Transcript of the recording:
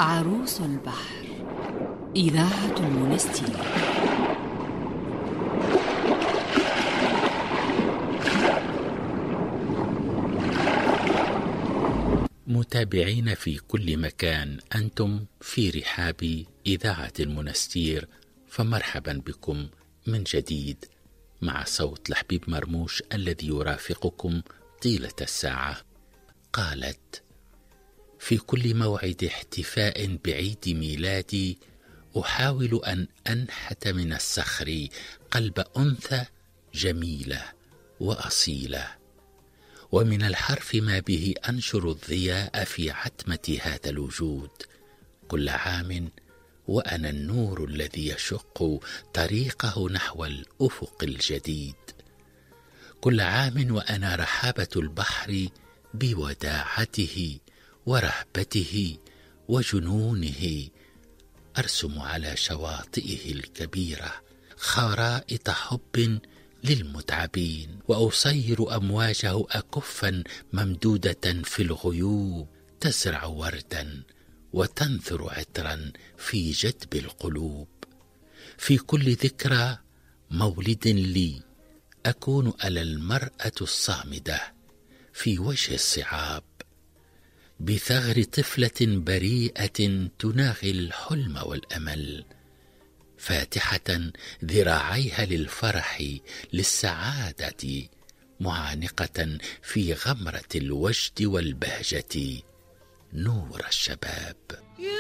عروس البحر، إذاعة المنستير. متابعين في كل مكان، أنتم في رحاب إذاعة المنستير، فمرحبا بكم من جديد مع صوت لحبيب مرموش الذي يرافقكم طيلة الساعة. قالت: في كل موعد احتفاء بعيد ميلادي أحاول أن أنحت من الصخر قلب أنثى جميلة وأصيلة، ومن الحرف ما به أنشر الضياء في عتمة هذا الوجود. كل عام وأنا النور الذي يشق طريقه نحو الأفق الجديد. كل عام وأنا رحابة البحر بوداعته ورهبته وجنونه، أرسم على شواطئه الكبيرة خرائط حب للمتعبين، وأصير أمواجه أكفا ممدودة في الغيوب تزرع وردا وتنثر عطرا في جدب القلوب. في كل ذكرى مولد لي أكون أنا المرأة الصامدة في وجه الصعاب، بثغر طفلة بريئة تناغي الحلم والأمل، فاتحة ذراعيها للفرح للسعادة، معانقة في غمرة الوجد والبهجة نور الشباب.